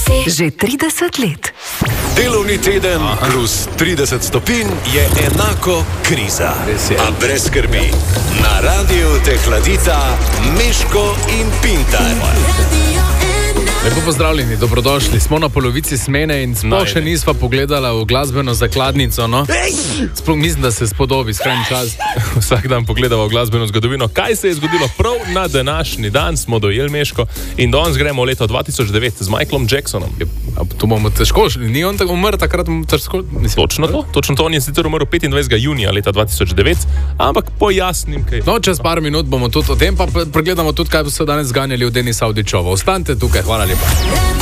Že 30 let. Delovni teden plus 30 stopinj je enako kriza. A brez skrbi. Na radiju te hladita Meško in Pintar. Lepo pozdravljeni, dobrodošli. Smo na polovici smene in sploh še nisva pogledala v glasbeno zakladnico, no? Sploh mislim, da se spodobi, skrajni čas. Vsak dan pogledava v glasbeno zgodovino. Kaj se je zgodilo prav na današnji dan, smo dojeli Meško in danes gremo v leto 2009 z Michaelom Jacksonom. To bomo težko, ni on tako umrl takrat težko? Točno to, on je sicer umrl 25. junija leta 2009, ampak pojasnim kaj. No, čez par minut bomo tudi o tem, pa pregledamo tudi, kaj so danes zganjali v Denis Audičovo. Ostanite tukaj, hvala lepa.